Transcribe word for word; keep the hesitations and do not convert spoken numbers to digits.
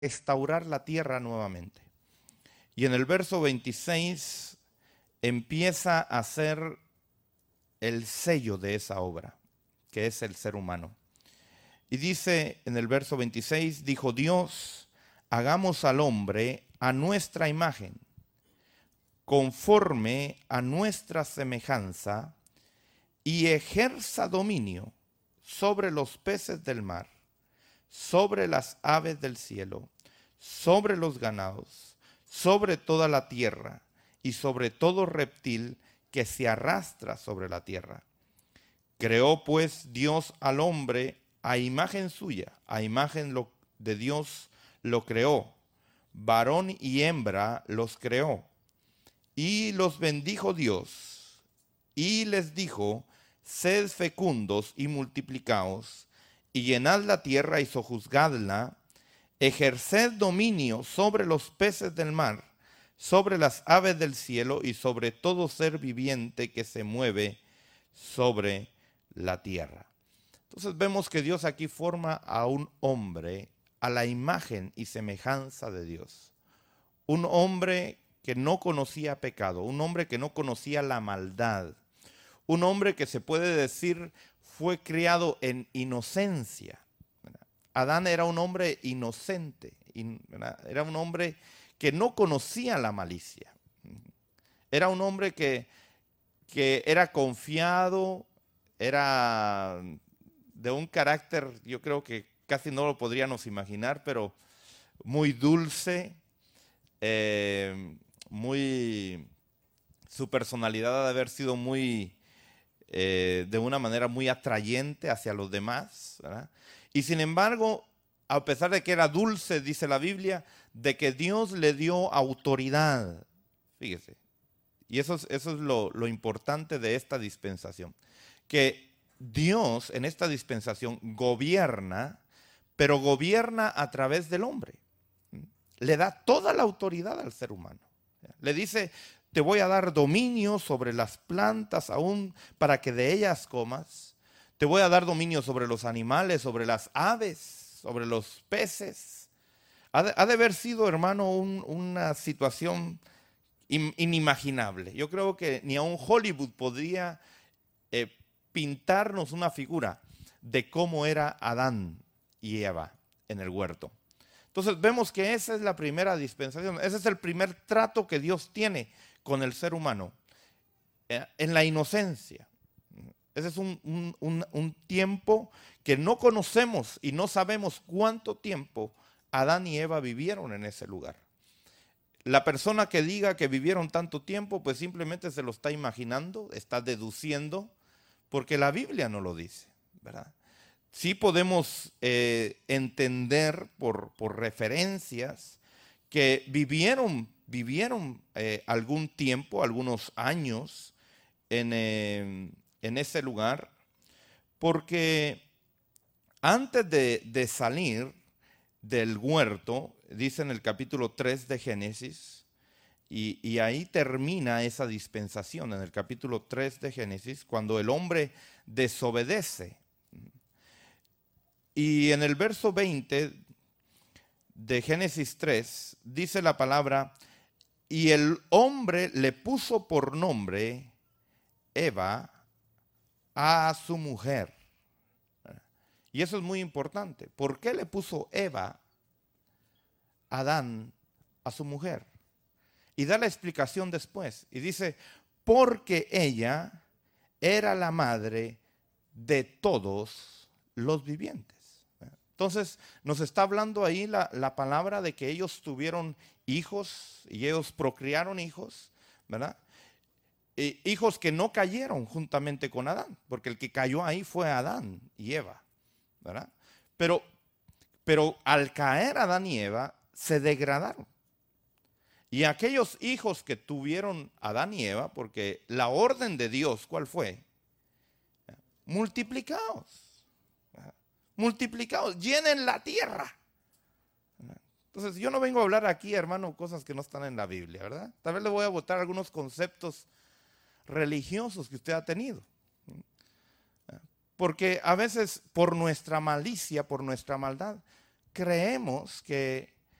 restaurar la tierra nuevamente. Y en el verso veintiséis empieza a ser el sello de esa obra, que es el ser humano. Y dice en el verso veintiséis, dijo Dios, hagamos al hombre a nuestra imagen, conforme a nuestra semejanza, y ejerza dominio sobre los peces del mar, sobre las aves del cielo, sobre los ganados, sobre toda la tierra y sobre todo reptil que se arrastra sobre la tierra. Creó pues Dios al hombre a imagen suya, a imagen lo, de Dios lo creó, varón y hembra los creó. Y los bendijo Dios, y les dijo, sed fecundos y multiplicaos, y llenad la tierra y sojuzgadla, ejerced dominio sobre los peces del mar, sobre las aves del cielo y sobre todo ser viviente que se mueve sobre la tierra. Entonces vemos que Dios aquí forma a un hombre a la imagen y semejanza de Dios. Un hombre que no conocía pecado, un hombre que no conocía la maldad, un hombre que se puede decir fue criado en inocencia. Adán era un hombre inocente, era un hombre que no conocía la malicia. Era un hombre que, que era confiado, era de un carácter, yo creo que casi no lo podríamos imaginar, pero muy dulce, eh, muy, su personalidad ha de haber sido muy, eh, de una manera muy atrayente hacia los demás, ¿verdad? Y sin embargo, a pesar de que era dulce, dice la Biblia, de que Dios le dio autoridad, fíjese, y eso es, eso es lo, lo importante de esta dispensación, que Dios en esta dispensación gobierna, pero gobierna a través del hombre. Le da toda la autoridad al ser humano. Le dice, te voy a dar dominio sobre las plantas aún para que de ellas comas. Te voy a dar dominio sobre los animales, sobre las aves, sobre los peces. Ha de, ha de haber sido, hermano, un, una situación in, inimaginable. Yo creo que ni aun Hollywood podría eh, pintarnos una figura de cómo era Adán y Eva en el huerto. Entonces vemos que esa es la primera dispensación, ese es el primer trato que Dios tiene con el ser humano, eh, en la inocencia. Ese es un, un, un, un tiempo que no conocemos y no sabemos cuánto tiempo Adán y Eva vivieron en ese lugar. La persona que diga que vivieron tanto tiempo, pues simplemente se lo está imaginando, está deduciendo, porque la Biblia no lo dice, ¿verdad? Sí podemos eh, entender por, por referencias que vivieron, vivieron eh, algún tiempo, algunos años en, eh, en ese lugar, porque antes de, de salir del huerto, dice en el capítulo tres de Génesis, y, y ahí termina esa dispensación, en el capítulo tres de Génesis, cuando el hombre desobedece. Y en el verso veinte de Génesis tres dice la palabra, y el hombre le puso por nombre Eva a su mujer. Y eso es muy importante. ¿Por qué le puso Eva, Adán, a su mujer? Y da la explicación después. Y dice, porque ella era la madre de todos los vivientes. Entonces nos está hablando ahí la, la palabra de que ellos tuvieron hijos y ellos procrearon hijos, ¿verdad? E hijos que no cayeron juntamente con Adán, porque el que cayó ahí fue Adán y Eva, ¿verdad? Pero, pero al caer Adán y Eva se degradaron. Y aquellos hijos que tuvieron Adán y Eva, porque la orden de Dios, ¿cuál fue? Multiplicaos. Multiplicados, llenen la tierra. Entonces yo no vengo a hablar aquí, hermano, cosas que no están en la Biblia, ¿verdad? Tal vez le voy a botar algunos conceptos religiosos que usted ha tenido. Porque a veces por nuestra malicia, por nuestra maldad, creemos que